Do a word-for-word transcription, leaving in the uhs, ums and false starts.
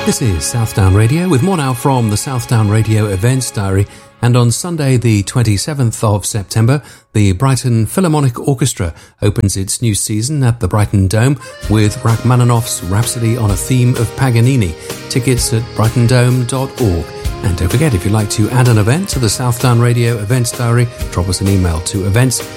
This is Southdown Radio with more now from the Southdown Radio Events Diary. And on Sunday, the twenty-seventh of September, the Brighton Philharmonic Orchestra opens its new season at the Brighton Dome with Rachmaninoff's Rhapsody on a Theme of Paganini. Tickets at brighton dome dot org. And don't forget, if you'd like to add an event to the Southdown Radio Events Diary, drop us an email to events